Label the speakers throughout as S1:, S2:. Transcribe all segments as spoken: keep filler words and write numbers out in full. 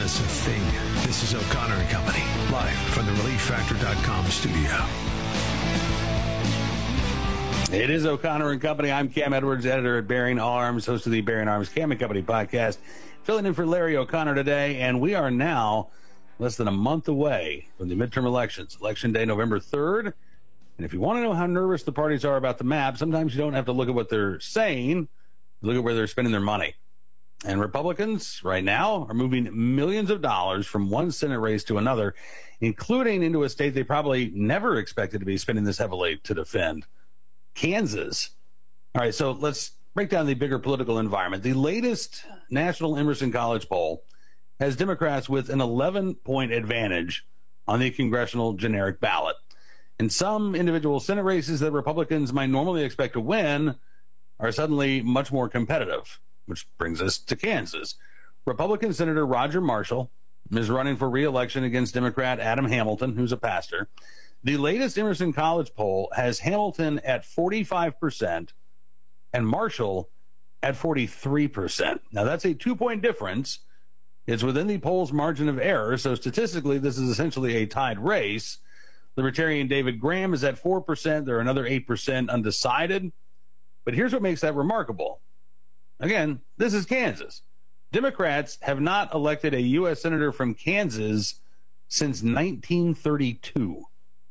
S1: us a thing. This is O'Connor and Company, live from the relief factor dot com studio.
S2: It is O'Connor and Company. I'm Cam Edwards, editor at Bearing Arms, host of the Bearing Arms Cam and Company podcast, filling in for Larry O'Connor today. And we are now less than a month away from the midterm elections. Election day, November third. And if you want to know how nervous the parties are about the map, sometimes you don't have to look at what they're saying. Look at where they're spending their money. And Republicans right now are moving millions of dollars from one Senate race to another, including into a state they probably never expected to be spending this heavily to defend, Kansas. All right, so let's break down the bigger political environment. The latest National Emerson College poll has Democrats with an eleven-point advantage on the congressional generic ballot. And some individual Senate races that Republicans might normally expect to win are suddenly much more competitive. Which brings us to Kansas. Republican Senator Roger Marshall is running for re-election against Democrat Adam Hamilton, who's a pastor. The latest Emerson College poll has Hamilton at forty-five percent and Marshall at forty-three percent. Now, that's a two-point difference. It's within the poll's margin of error, so statistically, this is essentially a tied race. Libertarian David Graham is at four percent. There are another eight percent undecided. But here's what makes that remarkable. Again, this is Kansas. Democrats have not elected a U S senator from Kansas since nineteen thirty-two.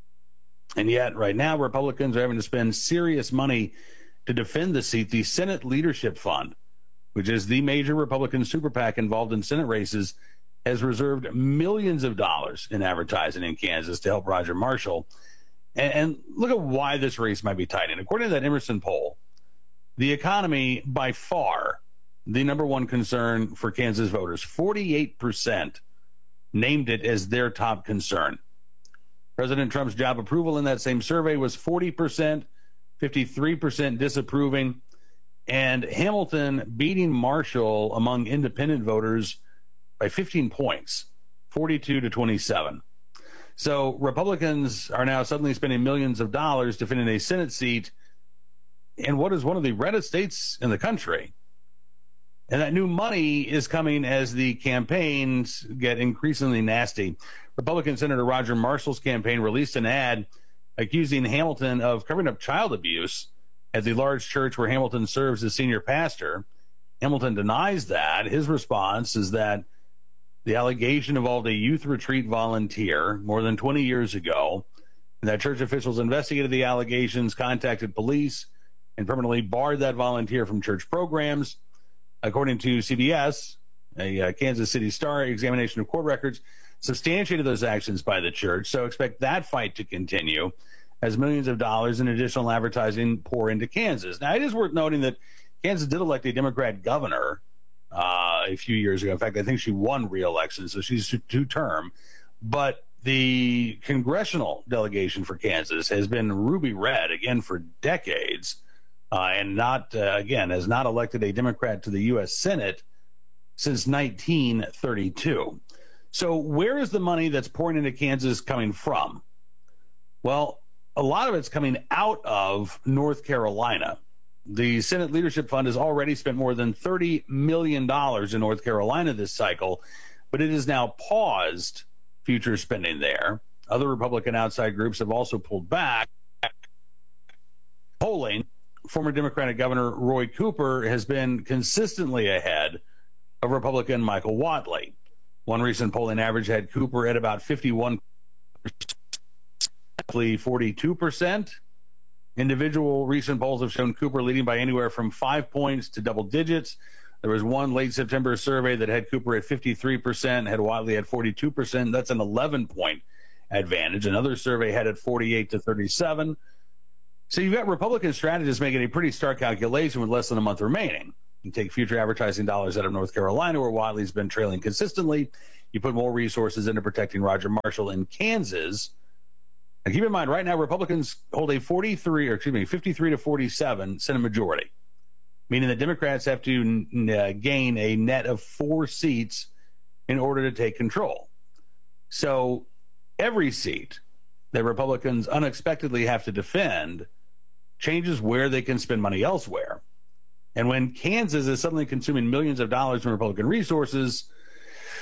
S2: And yet, right now, Republicans are having to spend serious money to defend the seat. The Senate Leadership Fund, which is the major Republican super PAC involved in Senate races, has reserved millions of dollars in advertising in Kansas to help Roger Marshall. And, and look at why this race might be tight. And according to that Emerson poll, the economy, by far, the number one concern for Kansas voters. forty-eight percent named it as their top concern. President Trump's job approval in that same survey was forty percent, fifty-three percent disapproving, and Hamilton beating Marshall among independent voters by fifteen points, forty-two to twenty-seven. So Republicans are now suddenly spending millions of dollars defending a Senate seat in what is one of the reddest states in the country. And that new money is coming as the campaigns get increasingly nasty. Republican Senator Roger Marshall's campaign released an ad accusing Hamilton of covering up child abuse at the large church where Hamilton serves as senior pastor. Hamilton denies that. His response is that the allegation involved a youth retreat volunteer more than twenty years ago, and that church officials investigated the allegations, contacted police, and permanently barred that volunteer from church programs. According to C B S, a uh, Kansas City Star examination of court records substantiated those actions by the church. So expect that fight to continue as millions of dollars in additional advertising pour into Kansas. Now, it is worth noting that Kansas did elect a Democrat governor uh, a few years ago. In fact, I think she won re-election, so she's two-term. But the congressional delegation for Kansas has been ruby red, again, for decades. Uh, and not, uh, again, has not elected a Democrat to the U S Senate since nineteen thirty-two. So where is the money that's pouring into Kansas coming from? Well, a lot of it's coming out of North Carolina. The Senate Leadership Fund has already spent more than thirty million dollars in North Carolina this cycle, but it has now paused future spending there. Other Republican outside groups have also pulled back. Polling, former Democratic Governor Roy Cooper has been consistently ahead of Republican Michael Whatley. One recent polling average had Cooper at about fifty-one percent, forty-two percent. Individual recent polls have shown Cooper leading by anywhere from five points to double digits. There was one late September survey that had Cooper at fifty-three percent, had Whatley at forty-two percent. That's an eleven-point advantage. Another survey had it forty-eight to thirty-seven. So you've got Republican strategists making a pretty stark calculation with less than a month remaining. You take future advertising dollars out of North Carolina, where Whatley's been trailing consistently. You put more resources into protecting Roger Marshall in Kansas. And keep in mind, right now, Republicans hold a forty-three, or excuse me, fifty-three to forty-seven Senate majority, meaning the Democrats have to uh, gain a net of four seats in order to take control. So every seat that Republicans unexpectedly have to defend changes where they can spend money elsewhere. And when Kansas is suddenly consuming millions of dollars from Republican resources,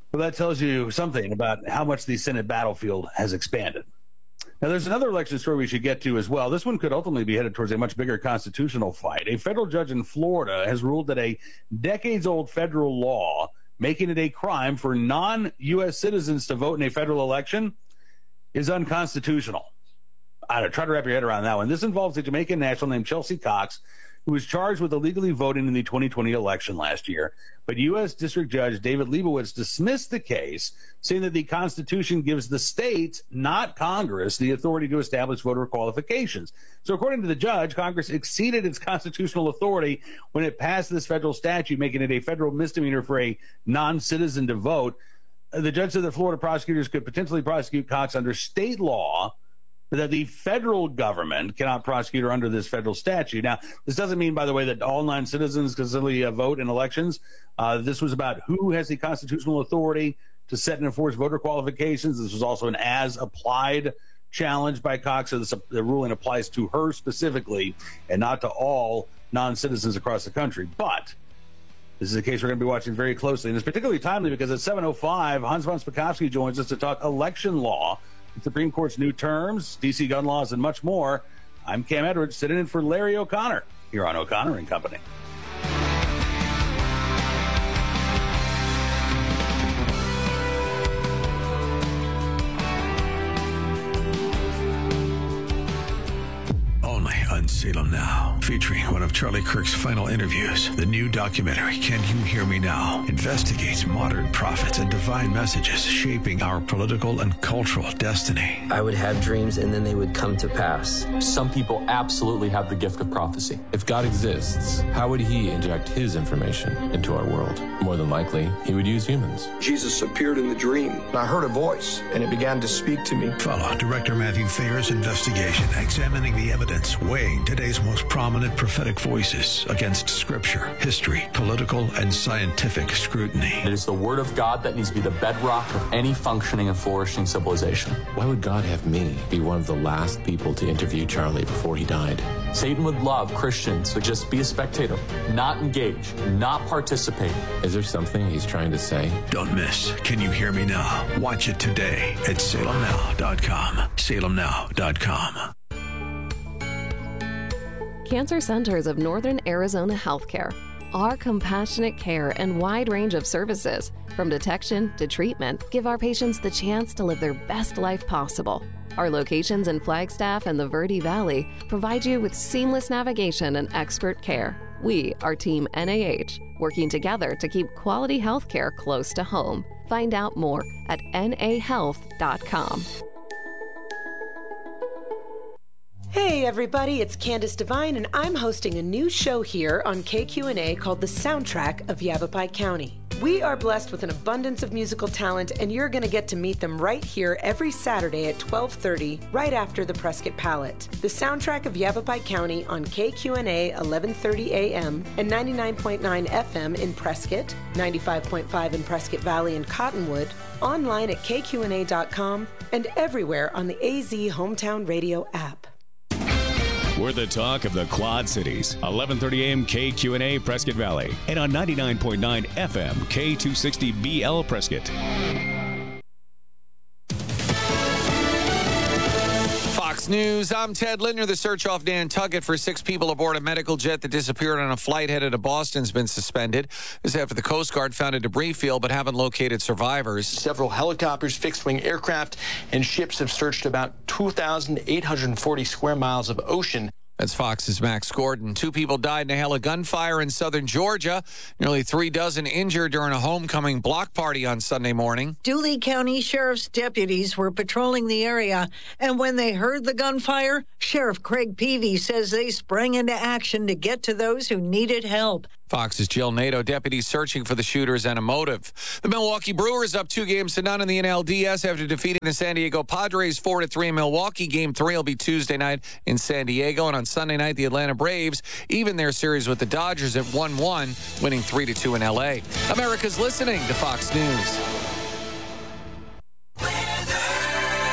S2: Well, that tells you something about how much the Senate battlefield has expanded. Now, there's another election story we should get to as well. This one could ultimately be headed towards a much bigger constitutional fight. A federal judge in Florida has ruled that a decades-old federal law making it a crime for non-U S citizens to vote in a federal election is unconstitutional. I don't try to wrap your head around that one. This involves a Jamaican national named Chelsea Cox, who was charged with illegally voting in the twenty twenty election last year. But U S District Judge David Leibowitz dismissed the case, saying that the Constitution gives the states, not Congress, the authority to establish voter qualifications. So according to the judge, Congress exceeded its constitutional authority when it passed this federal statute, making it a federal misdemeanor for a non-citizen to vote. The judge said that Florida prosecutors could potentially prosecute Cox under state law, but that the federal government cannot prosecute her under this federal statute. Now, this doesn't mean, by the way, that all non-citizens can simply uh, vote in elections. Uh, this was about who has the constitutional authority to set and enforce voter qualifications. This was also an as-applied challenge by Cox, so this, the ruling applies to her specifically and not to all non-citizens across the country. But this is a case we're going to be watching very closely, and it's particularly timely because at seven oh five, Hans von Spakovsky joins us to talk election law, the Supreme Court's new terms, D C gun laws, and much more. I'm Cam Edwards, sitting in for Larry O'Connor here on O'Connor and Company.
S1: Only on Salem Now, featuring one of Charlie Kirk's final interviews. The new documentary, Can You Hear Me Now?, investigates modern prophets and divine messages shaping our political and cultural destiny.
S3: I would have dreams and then they would come to pass.
S4: Some people absolutely have the gift of prophecy.
S5: If God exists, how would he inject his information into our world? More than likely, he would use humans.
S6: Jesus appeared in the dream. I heard a voice, and it began to speak to me.
S1: Follow Director Matthew Thayer's investigation, examining the evidence, weighing today's most prominent prophetic voices against scripture, history, political, and scientific scrutiny.
S4: It is the word of God that needs to be the bedrock of any functioning and flourishing civilization.
S5: Why would God have me be one of the last people to interview Charlie before he died?
S4: Satan would love Christians to just be a spectator, not engage, not participate.
S5: Is there something he's trying to say?
S1: Don't miss Can You Hear Me Now? Watch it today at salem now dot com. salem now dot com.
S7: Cancer Centers of Northern Arizona Healthcare. Our compassionate care and wide range of services, from detection to treatment, give our patients the chance to live their best life possible. Our locations in Flagstaff and the Verde Valley provide you with seamless navigation and expert care. We are Team N A H, working together to keep quality healthcare close to home. Find out more at N A health dot com.
S8: Hey everybody, it's Candace Devine, and I'm hosting a new show here on K Q N A called The Soundtrack of Yavapai County. We are blessed with an abundance of musical talent, and you're going to get to meet them right here every Saturday at twelve thirty, right after the Prescott Palette. The Soundtrack of Yavapai County on K Q N A eleven thirty A M and ninety-nine point nine F M in Prescott, ninety-five point five in Prescott Valley and Cottonwood, online at K Q N A dot com, and everywhere on the A Z Hometown Radio app.
S9: We're the talk of the Quad Cities. eleven thirty A M K Q N A Prescott Valley. And on ninety-nine point nine F M K two sixty B L Prescott.
S10: Fox News, I'm Ted Lindner. The search off Nantucket for six people aboard a medical jet that disappeared on a flight headed to Boston has been suspended. This after the Coast Guard found a debris field but haven't located survivors.
S11: Several helicopters, fixed-wing aircraft, and ships have searched about two thousand eight hundred forty square miles of ocean.
S10: That's Fox's Max Gordon. Two people died in a hail of gunfire in southern Georgia. Nearly three dozen injured during a homecoming block party on Sunday morning.
S12: Dooley County Sheriff's deputies were patrolling the area, and when they heard the gunfire, Sheriff Craig Peavy says they sprang into action to get to those who needed help.
S10: Fox's Jill Nato, deputies searching for the shooters and a motive. The Milwaukee Brewers up two games to none in the N L D S after defeating the San Diego Padres four to three in Milwaukee. Game three will be Tuesday night in San Diego. And on Sunday night, the Atlanta Braves even their series with the Dodgers at one one, winning three to two in L A. America's listening to Fox News.
S13: Thank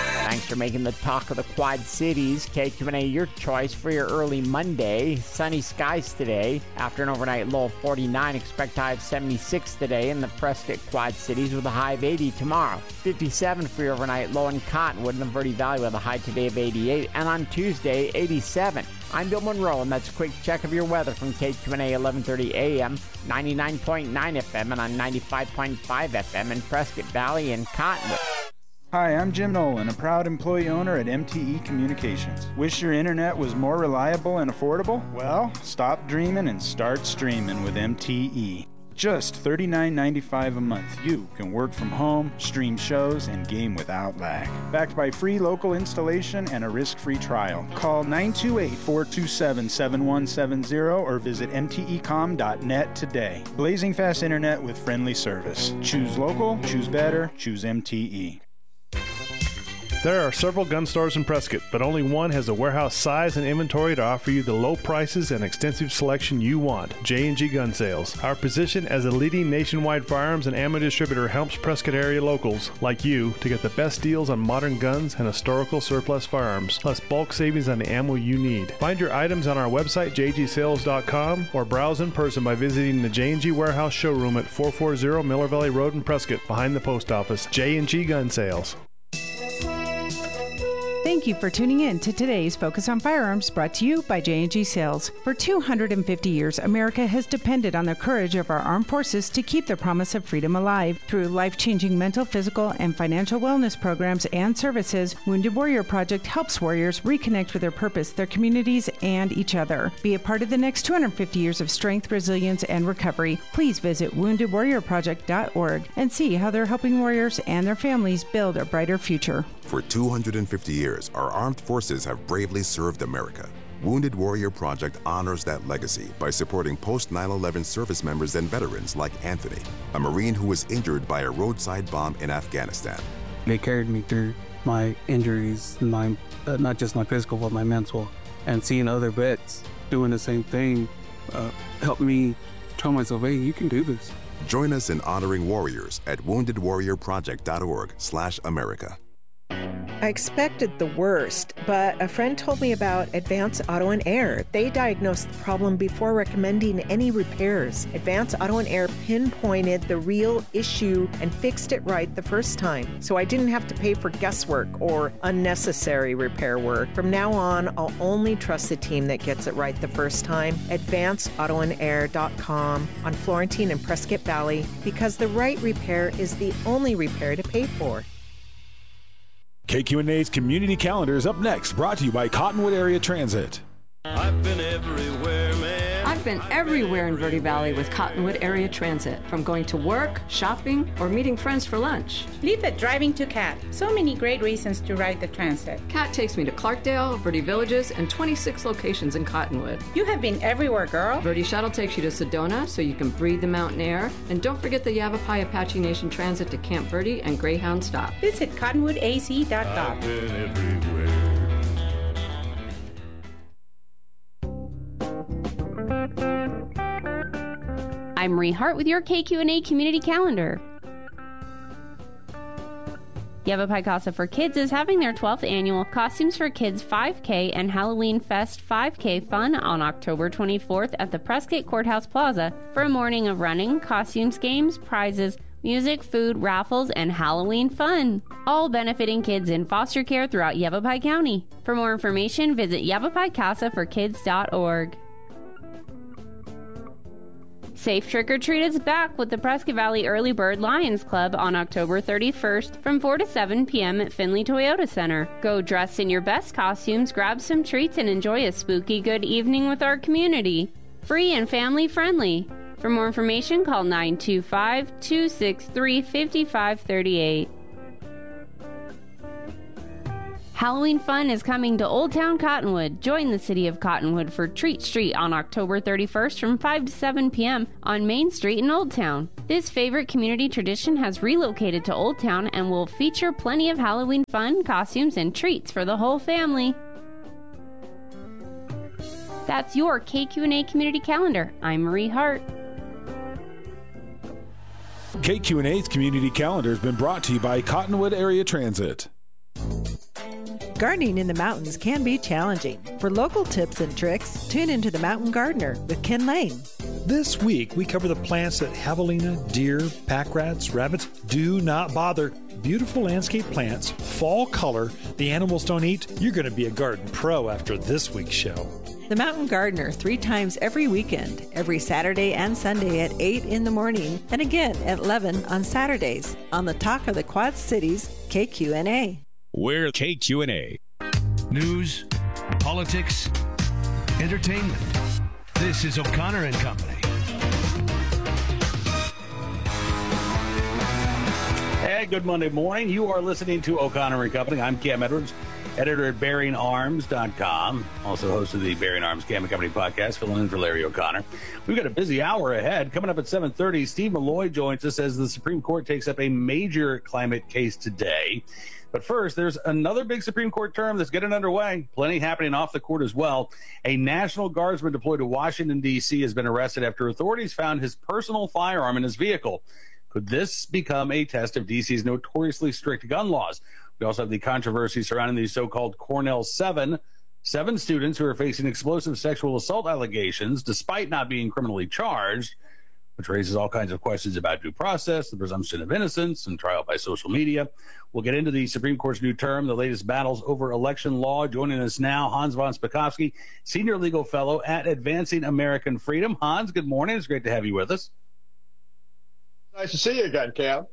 S13: firearms are making the talk of the Quad Cities. K Q and A, your choice for your early Monday. Sunny skies today. After an overnight low of forty-nine, expect high of seventy-six today in the Prescott Quad Cities with a high of eighty tomorrow. fifty-seven for your overnight low in Cottonwood in the Verde Valley with a high today of eighty-eight. And on Tuesday, eighty-seven. I'm Bill Monroe, and that's a quick check of your weather from K Q and A eleven thirty A M, ninety-nine point nine F M, and on ninety-five point five F M in Prescott Valley and Cottonwood.
S14: Hi, I'm Jim Nolan, a proud employee owner at M T E Communications. Wish your internet was more reliable and affordable? Well, stop dreaming and start streaming with M T E. Just thirty-nine ninety-five a month. You can work from home, stream shows, and game without lag. Backed by free local installation and a risk-free trial. Call nine two eight, four two seven, seven one seven zero or visit m t e com dot net today. Blazing fast internet with friendly service. Choose local, choose better, choose M T E.
S15: There are several gun stores in Prescott, but only one has the warehouse size and inventory to offer you the low prices and extensive selection you want. J and G Gun Sales. Our position as a leading nationwide firearms and ammo distributor helps Prescott area locals like you to get the best deals on modern guns and historical surplus firearms, plus bulk savings on the ammo you need. Find your items on our website, j g sales dot com, or browse in person by visiting the J and G Warehouse showroom at four forty Miller Valley Road in Prescott, behind the post office. J and G Gun Sales.
S16: Thank you for tuning in to today's Focus on Firearms, brought to you by J and G Sales. For two hundred fifty years, America has depended on the courage of our armed forces to keep the promise of freedom alive. Through life-changing mental, physical, and financial wellness programs and services, Wounded Warrior Project helps warriors reconnect with their purpose, their communities, and each other. Be a part of the next two hundred fifty years of strength, resilience, and recovery. Please visit wounded warrior project dot org and see how they're helping warriors and their families build a brighter future.
S17: For two hundred fifty years, our armed forces have bravely served America. Wounded Warrior Project honors that legacy by supporting post nine eleven service members and veterans like Anthony, a Marine who was injured by a roadside bomb in Afghanistan.
S18: They carried me through my injuries, my uh, not just my physical, but my mental. And seeing other vets doing the same thing uh, helped me tell myself, hey, you can do this.
S17: Join us in honoring warriors at wounded warrior project dot org slash America.
S19: I expected the worst, but a friend told me about Advance Auto and Air. They diagnosed the problem before recommending any repairs. Advance Auto and Air pinpointed the real issue and fixed it right the first time, so I didn't have to pay for guesswork or unnecessary repair work. From now on, I'll only trust the team that gets it right the first time. advance auto and air dot com on Florentine and Prescott Valley, because the right repair is the only repair to pay for.
S20: K Q and A's Community Calendar is up next, brought to you by Cottonwood Area Transit.
S21: I've been everywhere, man.
S22: I've been everywhere in Verde Valley with Cottonwood Area Transit, from going to work, shopping, or meeting friends for lunch.
S23: Leave it driving to C A T. So many great reasons to ride the transit.
S22: C A T takes me to Clarkdale, Verde Villages, and twenty-six locations in Cottonwood.
S23: You have been everywhere, girl.
S22: Verde Shuttle takes you to Sedona so you can breathe the mountain air. And don't forget the Yavapai Apache Nation Transit to Camp Verde and Greyhound Stop.
S23: Visit cottonwood a c dot com.
S21: I've been everywhere.
S24: I'm Marie Hart with your K Q and A Community Calendar. Yavapai Casa for Kids is having their twelfth annual Costumes for Kids five K and Halloween Fest five K fun on October twenty-fourth at the Prescott Courthouse Plaza for a morning of running, costumes, games, prizes, music, food, raffles, and Halloween fun, all benefiting kids in foster care throughout Yavapai County. For more information, visit yavapai casa for kids dot org. Safe Trick or Treat is back with the Prescott Valley Early Bird Lions Club on October thirty-first from four to seven p.m. at Finley Toyota Center. Go dressed in your best costumes, grab some treats, and enjoy a spooky good evening with our community. Free and family friendly. For more information, call nine two five, two six three, five five three eight. Halloween fun is coming to Old Town Cottonwood. Join the city of Cottonwood for Treat Street on October thirty-first from five to seven p.m. on Main Street in Old Town. This favorite community tradition has relocated to Old Town and will feature plenty of Halloween fun, costumes, and treats for the whole family. That's your K Q and A Community Calendar. I'm Marie Hart.
S20: K Q and A's Community Calendar has been brought to you by Cottonwood Area Transit.
S19: Gardening in the mountains can be challenging. For local tips and tricks, tune into The Mountain Gardener with Ken Lane.
S2: This week, we cover the plants that javelina, deer, pack rats, rabbits do not bother. Beautiful landscape plants, fall color, the animals don't eat. You're going to be a garden pro after this week's show.
S19: The Mountain Gardener, three times every weekend, every Saturday and Sunday at eight in the morning, and again at eleven on Saturdays, on the Talk of the Quad Cities, K Q N A.
S9: We're K Q N A.
S1: News, politics, entertainment. This is O'Connor and Company.
S3: Hey, good Monday morning. You are listening to O'Connor and Company. I'm Cam Edwards, editor at bearing arms dot com, also host of the Bearing Arms Cam and Company podcast, filling in for Larry O'Connor. We've got a busy hour ahead. Coming up at seven thirty, Steve Malloy joins us as the Supreme Court takes up a major climate case today. But first, there's another big Supreme Court term that's getting underway. Plenty happening off the court as well. A National Guardsman deployed to Washington, D C has been arrested after authorities found his personal firearm in his vehicle. Could this become a test of D C's notoriously strict gun laws? We also have the controversy surrounding the so-called Cornell Seven, seven students who are facing explosive sexual assault allegations despite not being criminally charged, which raises all kinds of questions about due process, the presumption of innocence, and trial by social media. We'll get into the Supreme Court's new term, the latest battles over election law. Joining us now, Hans von Spakovsky, Senior Legal Fellow at Advancing American Freedom. Hans, good morning. It's great to have you with us.
S4: Nice to see you again, Cam.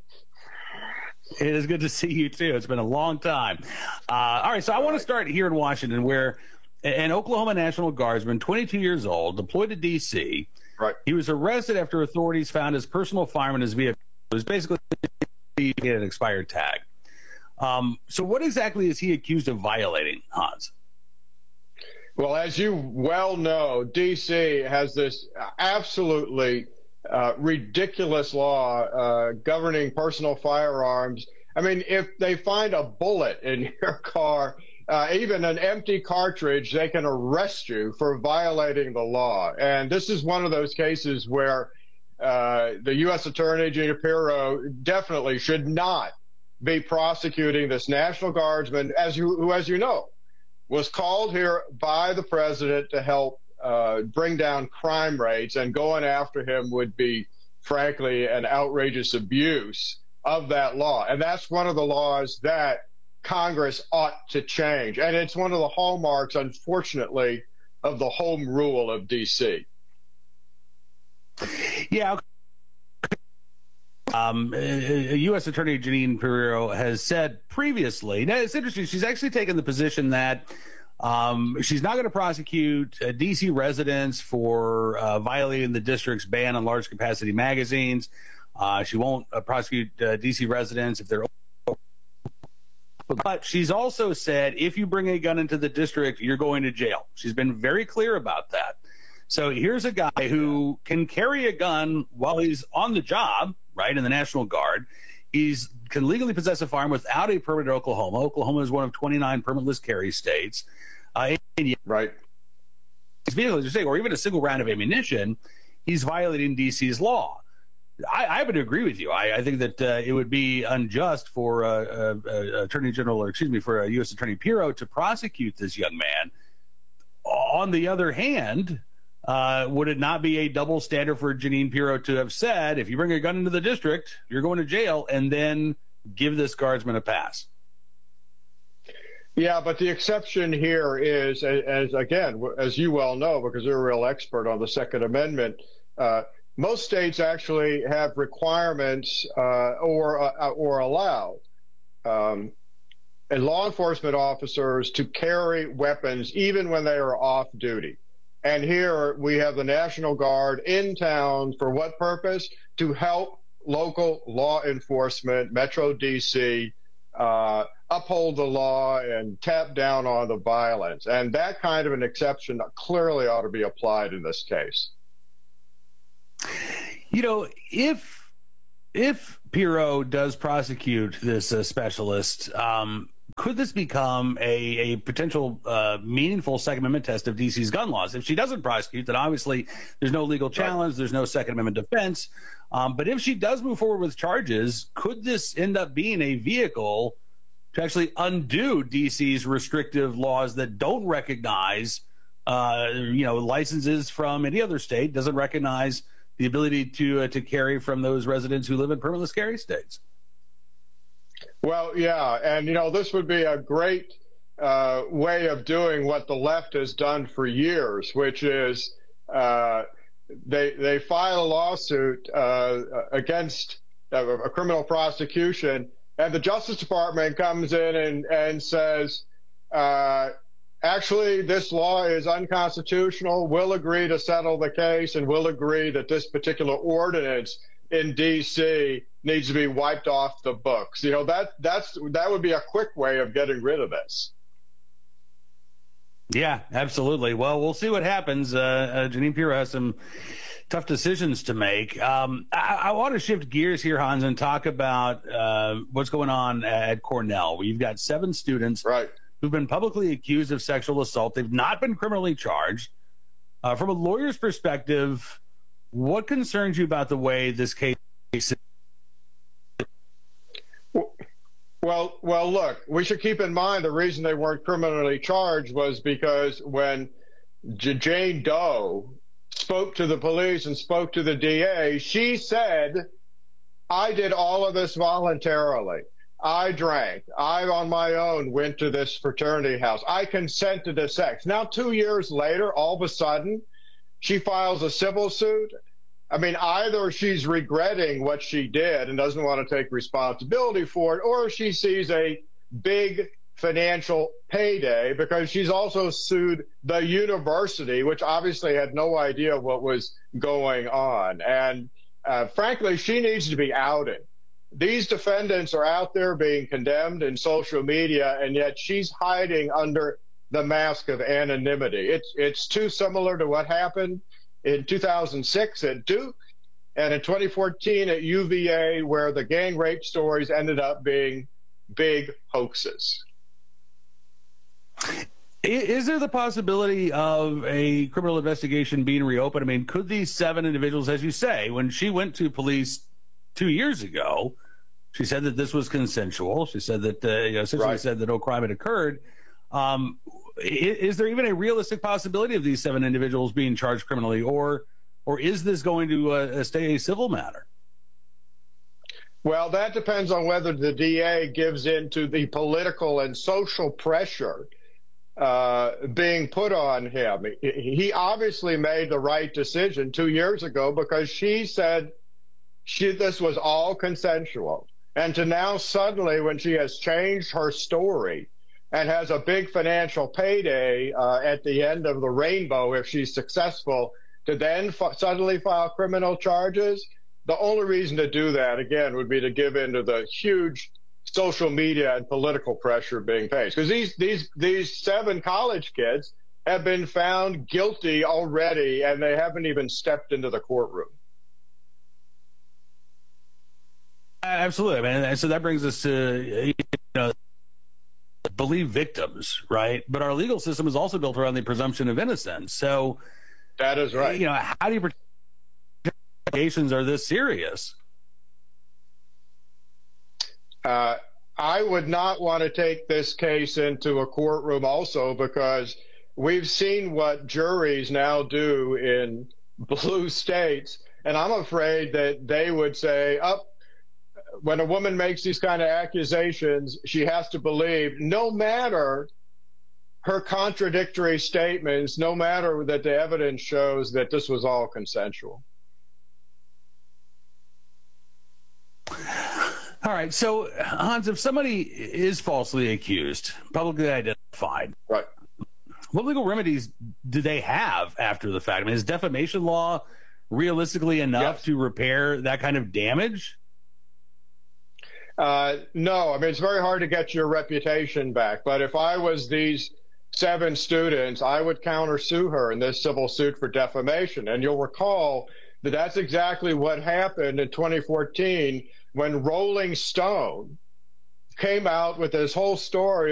S3: It is good to see you, too. It's been a long time. Uh, all right, so I want to start here in Washington, where an Oklahoma National Guardsman, twenty-two years old, deployed to D C.
S4: Right.
S3: He was arrested after authorities found his personal firearm in his vehicle. It was basically an expired tag. Um, so what exactly is he accused of violating, Hans?
S4: Well, as you well know, D C has this absolutely uh, ridiculous law uh, governing personal firearms. I mean, if they find a bullet in your car, uh, even an empty cartridge, they can arrest you for violating the law. And this is one of those cases where uh, the U S Attorney, Gina Pirro, definitely should not be prosecuting this National Guardsman, as you, who, as you know, was called here by the president to help uh, bring down crime rates, and going after him would be, frankly, an outrageous abuse of that law. And that's one of the laws that Congress ought to change. And it's one of the hallmarks, unfortunately, of the home rule of D C.
S3: Yeah. Um, U S Attorney Jeanine Pirro has said previously, now it's interesting, she's actually taken the position that um, she's not going to prosecute uh, D C residents for uh, violating the district's ban on large capacity magazines. Uh, she won't uh, prosecute uh, D C residents if they're. But she's also said, if you bring a gun into the district, you're going to jail. She's been very clear about that. So here's a guy who can carry a gun while he's on the job, right, in the National Guard. He's can legally possess a firearm without a permit in Oklahoma. Oklahoma is one of twenty-nine permitless carry states. Uh, and
S4: right.
S3: His vehicle, as you say, or even a single round of ammunition, he's violating D C's law. I, I happen to agree with you. I, I think that uh, it would be unjust for uh, uh, uh, Attorney General, or excuse me, for uh, U S Attorney Pirro to prosecute this young man. On the other hand, uh, would it not be a double standard for Jeanine Pirro to have said, if you bring a gun into the district, you're going to jail, and then give this guardsman a pass?
S4: Yeah, but the exception here is, as, as again, as you well know, because you're a real expert on the Second Amendment, uh, most states actually have requirements uh, or uh, or allow um, and law enforcement officers to carry weapons even when they are off duty. And here we have the National Guard in town for what purpose? To help local law enforcement, Metro D C, uh, uphold the law and tap down on the violence. And that kind of an exception clearly ought to be applied in this case.
S3: You know, if if Pirro does prosecute this uh, specialist, um, could this become a, a potential uh, meaningful Second Amendment test of D C's gun laws? If she doesn't prosecute, then obviously there's no legal challenge, there's no Second Amendment defense. Um, but if she does move forward with charges, could this end up being a vehicle to actually undo D C's restrictive laws that don't recognize, uh, you know, licenses from any other state, doesn't recognize the ability to uh, to carry from those residents who live in permitless carry states.
S4: Well, yeah, and you know, this would be a great uh, way of doing what the left has done for years, which is uh, they they file a lawsuit uh, against a, a criminal prosecution, and the Justice Department comes in and and says, uh, actually, this law is unconstitutional. We'll agree to settle the case, and we'll agree that this particular ordinance in D C needs to be wiped off the books. You know, that that's that would be a quick way of getting rid of this.
S3: Yeah, absolutely. Well, we'll see what happens. Uh, uh, Jeanine Pirro has some tough decisions to make. Um, I, I want to shift gears here, Hans, and talk about uh, what's going on at Cornell. We've got seven students
S4: right.
S3: who've been publicly accused of sexual assault. They've not been criminally charged. Uh, from a lawyer's perspective, what concerns you about the way this case is?
S4: Well, well, look, we should keep in mind the reason they weren't criminally charged was because when J- Jane Doe spoke to the police and spoke to the D A, she said, I did all of this voluntarily. I drank. I, on my own, went to this fraternity house. I consented to sex. Now, two years later, all of a sudden, she files a civil suit. I mean, either she's regretting what she did and doesn't want to take responsibility for it, or she sees a big financial payday because she's also sued the university, which obviously had no idea what was going on. And uh, frankly, she needs to be outed. These defendants are out there being condemned in social media, and yet she's hiding under the mask of anonymity. It's, it's too similar to what happened in two thousand six at Duke and in twenty fourteen at U V A, where the gang rape stories ended up being big hoaxes.
S3: Is there the possibility of a criminal investigation being reopened? I mean, could these seven individuals, as you say, when she went to police two years ago, she said that this was consensual. She said that, uh, you know, essentially
S4: Right.
S3: said that no crime had occurred. Um, is, is there even a realistic possibility of these seven individuals being charged criminally, or or is this going to uh, stay a civil matter?
S4: Well, that depends on whether the D A gives in to the political and social pressure uh, being put on him. He obviously made the right decision two years ago because she said she, this was all consensual. And to now suddenly, when she has changed her story and has a big financial payday uh, at the end of the rainbow if she's successful, to then f- suddenly file criminal charges, the only reason to do that, again, would be to give in to the huge social media and political pressure being faced. Because these, these, these seven college kids have been found guilty already, and they haven't even stepped into the courtroom.
S3: Absolutely. I mean, and so that brings us to, you know, believe victims, right? But our legal system is also built around the presumption of innocence. So
S4: that is right.
S3: You know, how do you protect allegations are this serious?
S4: Uh, I would not want to take this case into a courtroom also because we've seen what juries now do in blue states, and I'm afraid that they would say, up. Oh, when a woman makes these kind of accusations, she has to believe, no matter her contradictory statements, no matter that the evidence shows that this was all consensual.
S3: All right. So, Hans, if somebody is falsely accused, publicly identified,
S4: right,
S3: what legal remedies do they have after the fact? I mean, is defamation law realistically enough yes. to repair that kind of damage?
S4: Uh, no, I mean, it's very hard to get your reputation back. But if I was these seven students, I would countersue her in this civil suit for defamation. And you'll recall that that's exactly what happened in twenty fourteen when Rolling Stone came out with this whole story